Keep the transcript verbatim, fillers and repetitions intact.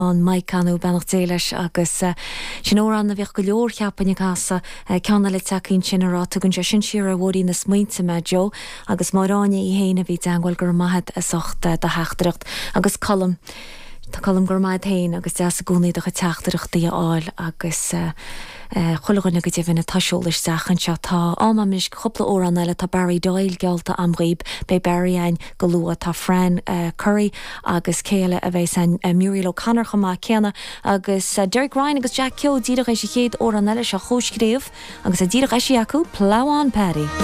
an mai canú benach déiles agus sin óran na bheith go leor cheapan casa ceanna le tacín sin ará tugann sé sin siar a bhórí na smaointe me Jo agus máráine i héana bhí angháil gur maithid a sochta de heachtareacht agus colm Tá colm gur maith hain agus de a gúnaí do go teachtareachtaí áil agus chulaganna go dtíobh na taisiúlis seachan seo tá áma mis chopla óran eile tá Barry Doyle gealta am ghaob be Barry ein go lua tá Fran Curry agus céile a bheith san Muriel O'Connor chumá ceanna agus Derek Ryan agus Jack Keogh díreach é sé chéad óran eile se chóscríomh agus a díreach é sé acu pláán Paddy.